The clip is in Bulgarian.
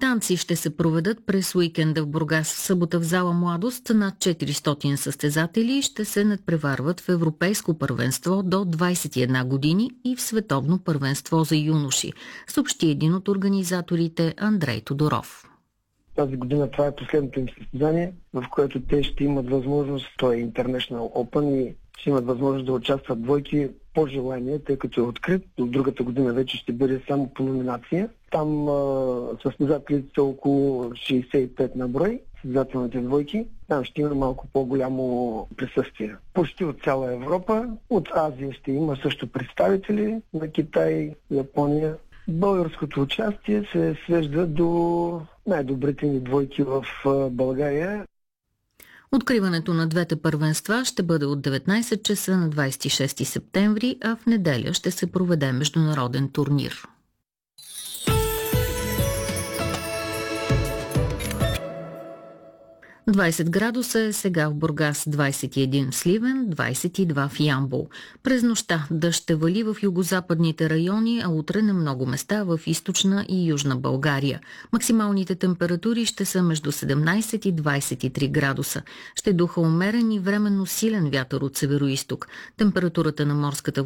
танци ще се проведат през уикенда в Бургас. В събота в зала Младост над 400 състезатели ще се надпреварват в Европейско първенство до 21 години и в Световно първенство за юноши, съобщи един от организаторите Андрей Тодоров. Тази година това е последното им състезание, в което те ще имат възможност, то е International Open и ще имат възможност да участват двойки по желание, тъй като е открит. От другата година вече ще бъде само по номинация. Там състезателите са около 65 на брой, състезателните двойки. Там ще има малко по-голямо присъствие. Почти от цяла Европа. От Азия ще има също представители на Китай, Япония. Българското участие се свежда до най-добрите ни двойки в България. Откриването на двете първенства ще бъде от 19 часа на 26 септември, а в неделя ще се проведе международен турнир. – 20 градуса е сега в Бургас, 21 в Сливен, 22 в Ямбол. През нощта дъжд ще вали в югозападните райони, а утре на много места в източна и южна България. Максималните температури ще са между 17 и 23 градуса. Ще духа умерен и временно силен вятър от североизток. Температурата на морската